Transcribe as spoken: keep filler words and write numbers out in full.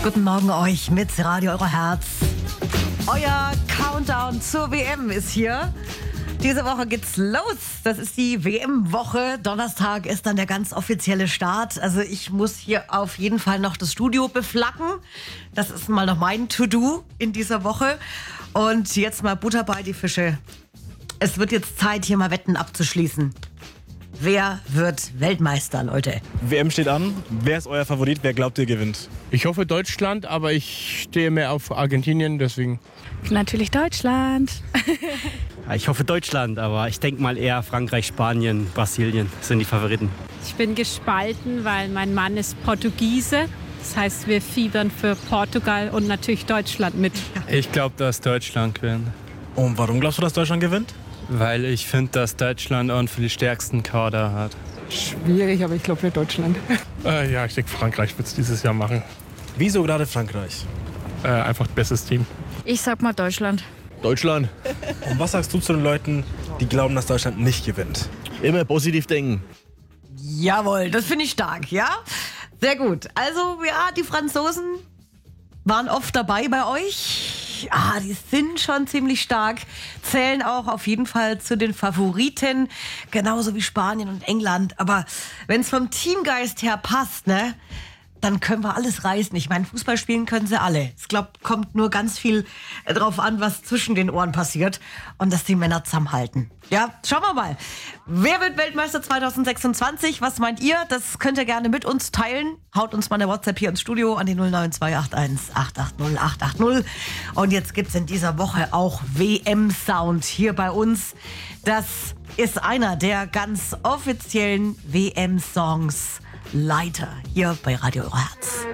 Guten Morgen euch mit Radio Euro Herz. Euer Countdown zur W M ist hier. Diese Woche geht's los. Das ist die W M-Woche. Donnerstag ist dann der ganz offizielle Start. Also ich muss hier auf jeden Fall noch das Studio beflaggen. Das ist mal noch mein To-Do in dieser Woche. Und jetzt mal Butter bei die Fische. Es wird jetzt Zeit, hier mal Wetten abzuschließen. Wer wird Weltmeister, Leute? W M steht an. Wer ist euer Favorit? Wer glaubt ihr gewinnt? Ich hoffe Deutschland, aber ich stehe mehr auf Argentinien, deswegen. Natürlich Deutschland. Ich hoffe Deutschland, aber ich denke mal eher Frankreich, Spanien, Brasilien sind die Favoriten. Ich bin gespalten, weil mein Mann ist Portugiese. Das heißt, wir fiebern für Portugal und natürlich Deutschland mit. Ich glaube, dass Deutschland gewinnt. Und warum glaubst du, dass Deutschland gewinnt? Weil ich finde, dass Deutschland einen für die stärksten Kader hat. Schwierig, aber ich glaube für Deutschland. Äh, ja, ich denke, Frankreich wird es dieses Jahr machen. Wieso gerade Frankreich? Äh, einfach bestes Team. Ich sag mal Deutschland. Deutschland. Und was sagst du zu den Leuten, die glauben, dass Deutschland nicht gewinnt? Immer positiv denken. Jawohl, das finde ich stark, ja? Sehr gut. Also, ja, die Franzosen waren oft dabei bei euch. Ah, die sind schon ziemlich stark, zählen auch auf jeden Fall zu den Favoriten, genauso wie Spanien und England. Aber wenn es vom Teamgeist her passt, ne, dann können wir alles reißen. Ich meine, Fußball spielen können sie alle. Es glaub, kommt nur ganz viel drauf an, was zwischen den Ohren passiert und dass die Männer zusammenhalten. Ja, schauen wir mal. Wer wird Weltmeister zwanzig sechsundzwanzig? Was meint ihr? Das könnt ihr gerne mit uns teilen. Haut uns mal eine WhatsApp hier ins Studio an die null neun zwei acht eins acht acht null acht acht null. Und jetzt gibt's in dieser Woche auch W M-Sound hier bei uns. Das ist einer der ganz offiziellen W M-Songs. Leiter hier bei Radio Euro Herz.